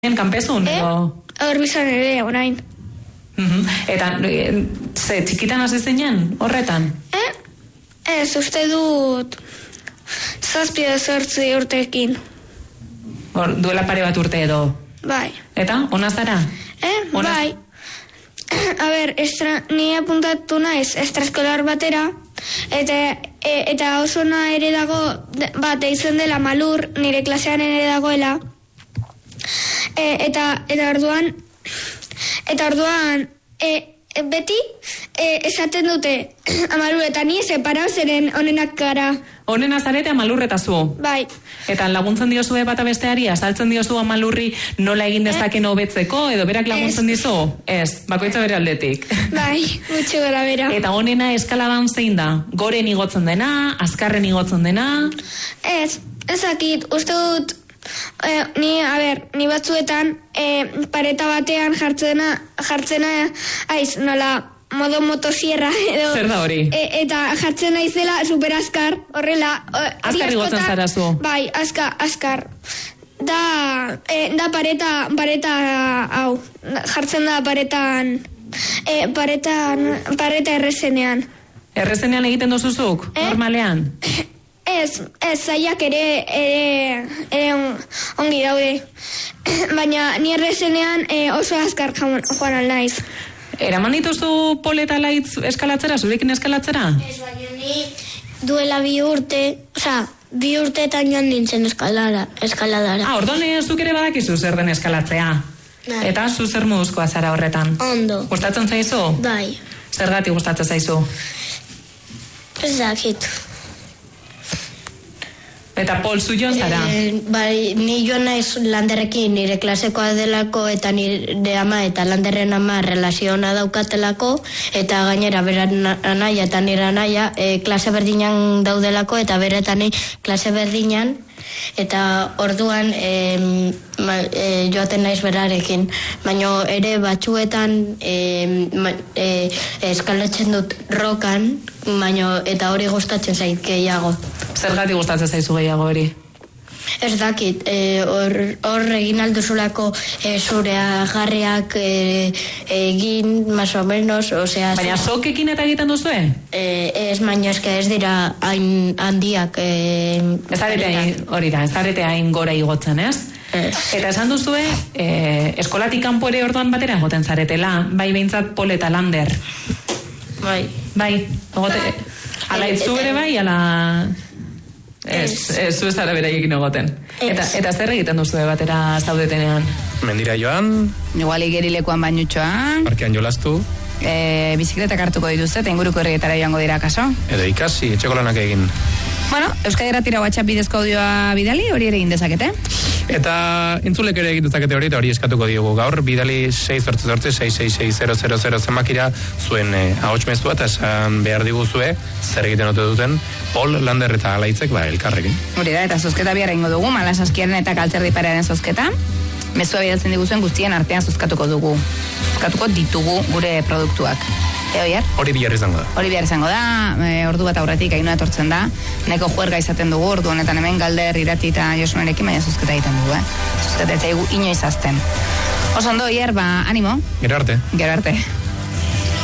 kanpezun, edo? Hor bizan ere, orain. Eta, ze, txikitan hasi zinen, horretan? Ez, uste dut 7-8 urteekin. Duela pare bat urte edo? Bai. Eta, ona zara? Bai. A ber, ni apuntatu naiz extraeskolar batera, eta oso ona ere dago, bat eizen dela Malur, nire klasean ere dagoela, eta orduan beti esaten dute Amalur eta ni separau zeren onenak gara. Onena zarete Amalur eta zu? Bai. Eta laguntzen diozue bata besteari, azaltzen diozu Amalurri nola egin dezaken hobetzeko, edo berak laguntzen dizu? Ez, bakoitza bere aldetik. Bai, gutxi gara bera. Eta onena eskaladan zein da? Goren igotzen dena, azkarren igotzen dena? Ez, ezakit, uste dut, ni batzuetan pareta batean jartzena aiz, nola modo motosierra edo. Zer da hori? Eta jartzen naizela super askar, horrela. Azkar igotzen zara zu? Bai, askar. Da pareta hau, jartzen da pareta errezenean. Errezenean egiten dozuzuk, normalean? Ez, zaiak ere ongi daude. Baina ni errezenean oso askar joan alnaiz. Eraman dituzu poleta laitz eskalatzera, zurekin eskalatzera? Ez, baina ni duela 2 urte, oza, 2 urteetan joan nintzen eskaladara. Orduan zuk ere badakizu zer den eskalatzea. Bai. Eta zu zer moduzkoa zara horretan? Ondo. Gustatzen zaizu? Bai. Zergatik gustatzen zaizu? Ez dakit. Eta Pol, zu joan zara? Bai, ni joan naiz Landerrekin nire klasekoa delako eta nire ama eta Landerren ama relazioa daukatelako eta gainera beran anaia eta nire anaia klase berdinan daudelako eta beretan klase berdinan eta orduan joaten naiz berarekin, baina ere batzuetan eskalatzen dut rokan, baina eta hori gustatzen zait gehiago. Zergatik gustatzen zaizu gehiago hori? Ez dakit, hor egin alduzulako zure agarriak egin, más o menos, osea... Baina sokekin eta egiten duzue? Ez, baina eske ez dira hain handiak... Ez zarete hain gora igotzen, ez? Eta esan duzue, eskolatik kanpo ere orduan batera egoten zaretela, bai behintzat Pol eta Lander. Bai. Bai, ala itzu ere bai, ala... Ez zu ez zara beraiekin egoten. Eta zer egiten duzue batera zaudetenean? Mendira joan. Igual igerilekuan bainutxoan. Parkean jolastu. Bizikletak hartuko dituzte, eta inguruko herrietara joango dira, kaso? Edo ikasi, etxeko lanak egin. Bueno, Euskadi Irratira WhatsApp bidezko audioa bidali, hori ere egin dezakete. Eta entzulek ere egin dezakete hori, eta hori eskatuko diogu gaur, bidali 688-666-000 zenbakira zuen ahots mezua, eta esan behar diguzue, zer egiten ote duten, Pol, Lander eta Alaitzek, elkarrekin. Hori da, eta zozketa bihar egingo dugu, Malasaskiaren eta Kalterdiparearen zozketa. Mezua bidaltzen diguzuen guztien artean zozkatuko dugu. Zozkatuko ditugu gure produktuak. Oier? Hori bihar izango da. Hori bihar izango da, ordu bat aurretik Ainhoa etortzen da. Neko juerga izaten dugu, ordu honetan hemen Galder, Irati eta Josunarekin, baina zozketa egiten dugu, Zozketa ez zaigu inoiz azten. Oso ondo, Oier, animo. Gero arte. Gero arte.